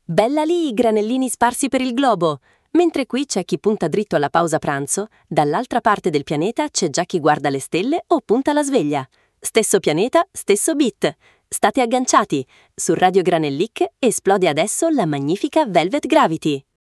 Bella lì i granellini sparsi per il globo! Mentre qui c'è chi punta dritto alla pausa pranzo, dall'altra parte del pianeta c'è già chi guarda le stelle o punta la sveglia. Stesso pianeta, stesso beat. State agganciati! Su Radio Granellic esplode adesso la magnifica Velvet Gravity.